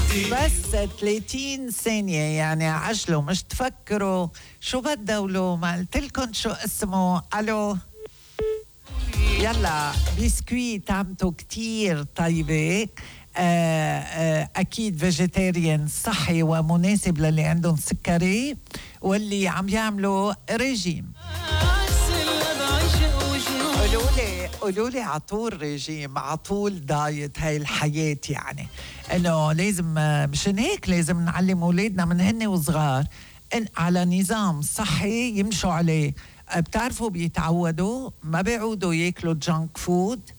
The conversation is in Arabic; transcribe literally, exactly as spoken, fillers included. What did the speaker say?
بس ثلاثين ثانية يعني عجلوا مش تفكروا شو بدولوا، ما قلتلكن شو اسمه. ألو يلا بسكويت طعمته كتير طيبة، آآ آآ أكيد فيجيتيريان صحي ومناسب للي عندهم سكري واللي عم يعملوا ريجيم. قولولي قولولي عطول ريجيم، عطول دايت، هاي الحياة يعني إنه لازم، مشان هيك لازم نعلم أولادنا من هن وصغار إن على نظام صحي يمشوا عليه. بتعرفوا بيتعودوا ما بيعودوا ياكلوا جانك فود،